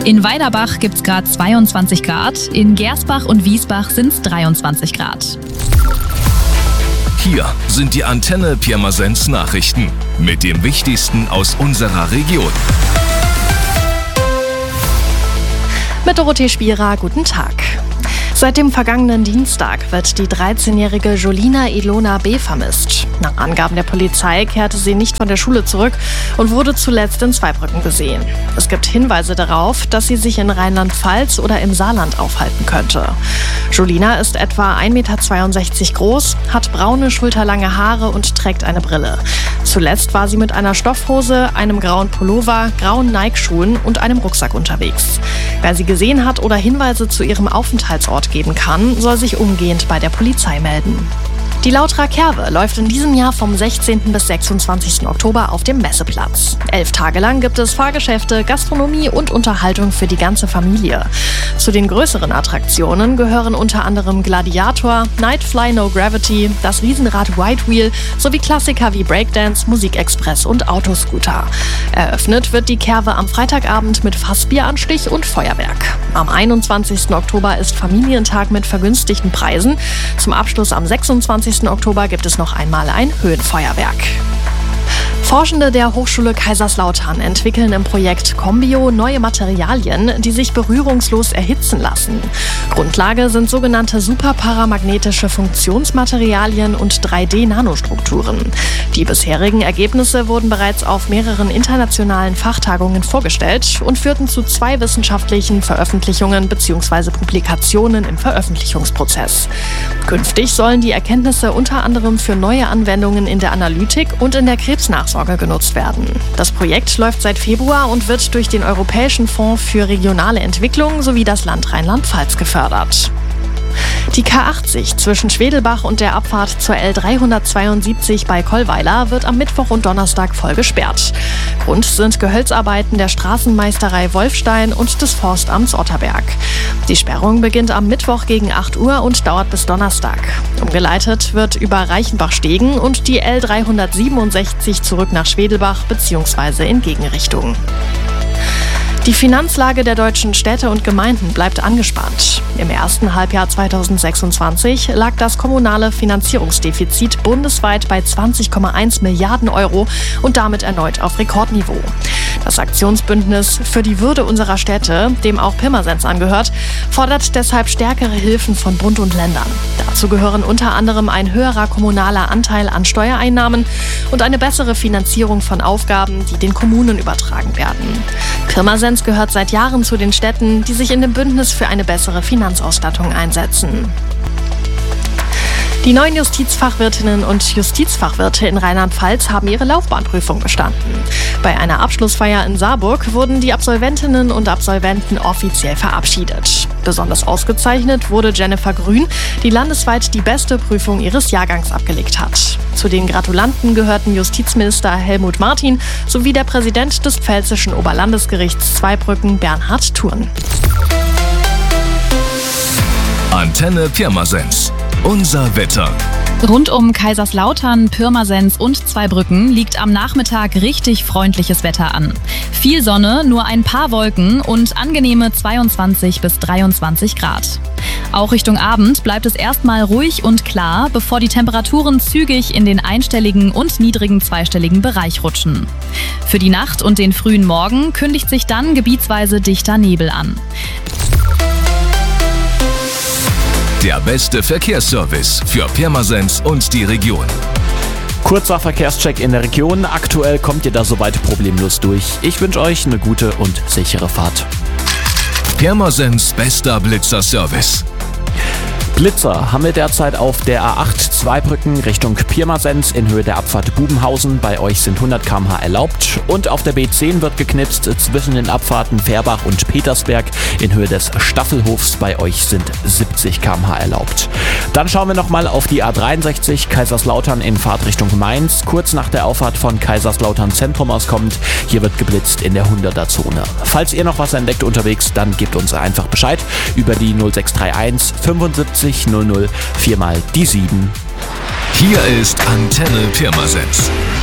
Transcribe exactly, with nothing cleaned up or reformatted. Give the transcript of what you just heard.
In Weiderbach gibt es gerade zweiundzwanzig Grad, in Gersbach und Wiesbach sind es dreiundzwanzig Grad. Hier sind die Antenne Pirmasens Nachrichten mit dem Wichtigsten aus unserer Region. Mit Dorothee Spierer, guten Tag. Seit dem vergangenen Dienstag wird die dreizehnjährige Jolina Ilona B. vermisst. Nach Angaben der Polizei kehrte sie nicht von der Schule zurück und wurde zuletzt in Zweibrücken gesehen. Es gibt Hinweise darauf, dass sie sich in Rheinland-Pfalz oder im Saarland aufhalten könnte. Jolina ist etwa ein Meter zweiundsechzig groß, hat braune, schulterlange Haare und trägt eine Brille. Zuletzt war sie mit einer Stoffhose, einem grauen Pullover, grauen Nike-Schuhen und einem Rucksack unterwegs. Wer sie gesehen hat oder Hinweise zu ihrem Aufenthaltsort geben kann, soll sich umgehend bei der Polizei melden. Die Lautra Kerwe läuft in diesem Jahr vom sechzehnten bis sechsundzwanzigsten Oktober auf dem Messeplatz. Elf Tage lang gibt es Fahrgeschäfte, Gastronomie und Unterhaltung für die ganze Familie. Zu den größeren Attraktionen gehören unter anderem Gladiator, Nightfly No Gravity, das Riesenrad White Wheel sowie Klassiker wie Breakdance, Musikexpress und Autoscooter. Eröffnet wird die Kerwe am Freitagabend mit Fassbieranstich und Feuerwerk. Am einundzwanzigsten Oktober ist Familientag mit vergünstigten Preisen. Zum Abschluss am sechsundzwanzigsten Oktober gibt es noch einmal ein Höhenfeuerwerk. Forschende der Hochschule Kaiserslautern entwickeln im Projekt Combio neue Materialien, die sich berührungslos erhitzen lassen. Grundlage sind sogenannte superparamagnetische Funktionsmaterialien und drei D Nanostrukturen. Die bisherigen Ergebnisse wurden bereits auf mehreren internationalen Fachtagungen vorgestellt und führten zu zwei wissenschaftlichen Veröffentlichungen bzw. Publikationen im Veröffentlichungsprozess. Künftig sollen die Erkenntnisse unter anderem für neue Anwendungen in der Analytik und in der Krebsnachsorge genutzt werden. Das Projekt läuft seit Februar und wird durch den Europäischen Fonds für regionale Entwicklung sowie das Land Rheinland-Pfalz gefördert. Die K achtzig zwischen Schwedelbach und der Abfahrt zur L dreihundertzweiundsiebzig bei Kollweiler wird am Mittwoch und Donnerstag voll gesperrt. Grund sind Gehölzarbeiten der Straßenmeisterei Wolfstein und des Forstamts Otterberg. Die Sperrung beginnt am Mittwoch gegen acht Uhr und dauert bis Donnerstag. Umgeleitet wird über Reichenbach-Stegen und die L dreihundertsiebenundsechzig zurück nach Schwedelbach bzw. in Gegenrichtung. Die Finanzlage der deutschen Städte und Gemeinden bleibt angespannt. Im ersten Halbjahr zweitausendsechsundzwanzig lag das kommunale Finanzierungsdefizit bundesweit bei zwanzig Komma eins Milliarden Euro und damit erneut auf Rekordniveau. Das Aktionsbündnis für die Würde unserer Städte, dem auch Pirmasens angehört, fordert deshalb stärkere Hilfen von Bund und Ländern. Dazu gehören unter anderem ein höherer kommunaler Anteil an Steuereinnahmen und eine bessere Finanzierung von Aufgaben, die den Kommunen übertragen werden. Pirmasens gehört seit Jahren zu den Städten, die sich in dem Bündnis für eine bessere Finanzausstattung einsetzen. Die neuen Justizfachwirtinnen und Justizfachwirte in Rheinland-Pfalz haben ihre Laufbahnprüfung bestanden. Bei einer Abschlussfeier in Saarburg wurden die Absolventinnen und Absolventen offiziell verabschiedet. Besonders ausgezeichnet wurde Jennifer Grün, die landesweit die beste Prüfung ihres Jahrgangs abgelegt hat. Zu den Gratulanten gehörten Justizminister Helmut Martin sowie der Präsident des Pfälzischen Oberlandesgerichts Zweibrücken, Bernhard Thurn. Antenne Pirmasens. Unser Wetter. Rund um Kaiserslautern, Pirmasens und Zweibrücken liegt am Nachmittag richtig freundliches Wetter an. Viel Sonne, nur ein paar Wolken und angenehme zweiundzwanzig bis dreiundzwanzig Grad. Auch Richtung Abend bleibt es erstmal ruhig und klar, bevor die Temperaturen zügig in den einstelligen und niedrigen zweistelligen Bereich rutschen. Für die Nacht und den frühen Morgen kündigt sich dann gebietsweise dichter Nebel an. Der beste Verkehrsservice für Pirmasens und die Region. Kurzer Verkehrscheck in der Region. Aktuell kommt ihr da soweit problemlos durch. Ich wünsche euch eine gute und sichere Fahrt. Pirmasens bester Blitzer-Service. Blitzer haben wir derzeit auf der A acht Zweibrücken Richtung Pirmasens in Höhe der Abfahrt Bubenhausen. Bei euch sind hundert Kilometer pro Stunde erlaubt. Und auf der B zehn wird geknipst zwischen den Abfahrten Fährbach und Petersberg in Höhe des Staffelhofs. Bei euch sind siebzig Kilometer pro Stunde erlaubt. Dann schauen wir nochmal auf die A dreiundsechzig Kaiserslautern in Fahrtrichtung Mainz. Kurz nach der Auffahrt von Kaiserslautern Zentrum auskommend. Hier wird geblitzt in der hunderter Zone. Falls ihr noch was entdeckt unterwegs, dann gebt uns einfach Bescheid über die null sechs drei eins fünfundsiebzig null null vier mal die sieben. Hier ist Antenne Pirmasens.